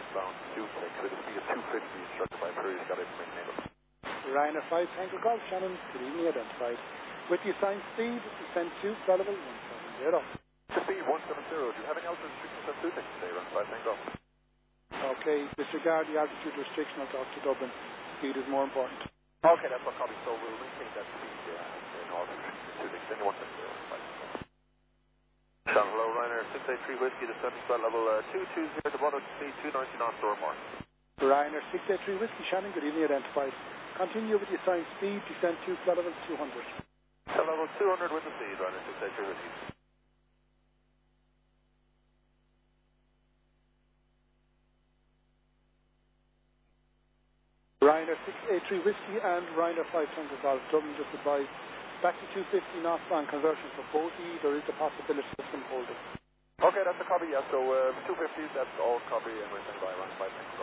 westbound 26 with a speed of 250 instructed by previous got information able. Ryanair 5 Tango Golf, Shannon, good evening, identified. With the assigned speed, descend to flight level 170. To speed 170, do you have any altitude restrictions on 2 things today, run 5 Tango? Okay, disregard the altitude restriction, I'll talk to Dublin. Speed is more important. Okay, that's what copy, so we'll maintain that speed in altitude restrictions 2 things, any 170, 5 Tango. Shannon, hello, Ryanair 683 Whiskey, descending flight level 220 to bottom speed 290 knots or more. Ryanair 683 Whiskey, Shannon, good evening, identified. Continue with the assigned speed, descend to flight level 200. Flight level 200 with the speed, Ryanair 683 Whiskey. Ryanair 683 Whiskey and Ryanair 5 Tango Golf, Dublin just advised. Back to 250 knots on conversion for bogey, there is a possibility of some holding. Okay, that's a copy, yeah, so 250, that's all copy and we're sending by around 5 Tango.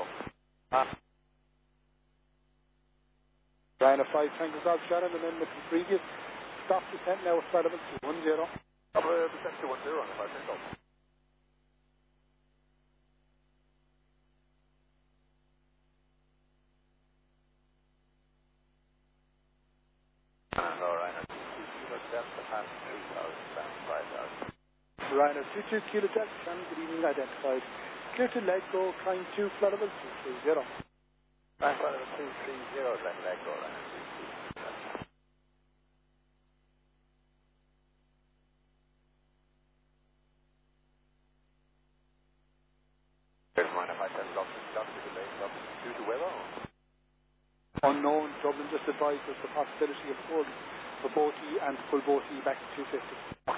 Ryanair 5 Tango Golf, Shannon, amendment from previous. Stop descent now at flight level 210. Descent 210 on 5 Tango. Ryanair 22 Kilo Delta, Shannon, good evening, identified. Clear to leg go, climb to flight level 230. Flight level 230, leg go, Ryanair 22. There's Ryanair 5 Tango Golf, due to weather? Unknown, Dublin just advised there's the possibility of hold for bogey and full bogey back to 250.